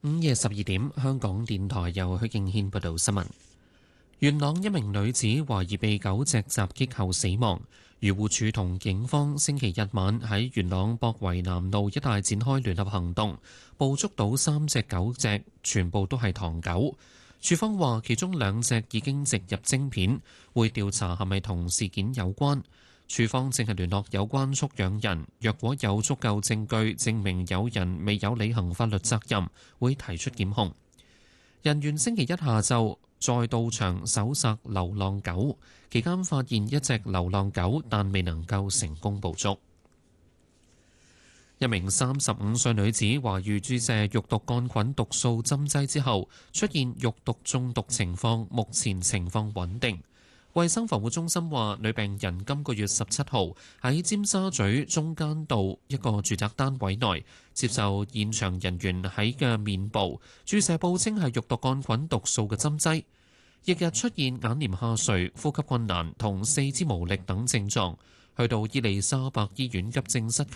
午夜12點，香港電台由許敬軒報道新聞。元朗一名女子懷疑被狗隻襲擊後死亡，漁護署同警方星期日晚喺元朗博圍南路一帶展開聯合行動，捕捉到3隻狗隻，全部都係唐狗。署方話其中2隻已經植入晶片，會調查係咪同事件有關。署方正係聯絡有關畜養人，若果有足夠證據證明有人未有履行法律責任，會提出檢控。人員星期一下晝再到場搜索流浪狗，期間發現一隻流浪狗，但未能夠成功捕捉。一名35歲女子懷疑注射肉毒桿菌毒素針劑之後出現肉毒中毒情況，目前情況穩定。衛生防護中心話，女病人今個月17號喺尖沙咀中間道一個住宅單位內接受現場人員喺嘅面部注射報稱係肉毒桿菌毒素嘅針劑，翌日出現眼簾下垂、呼吸困難同四肢無力等症狀，去到伊利沙伯醫院急症室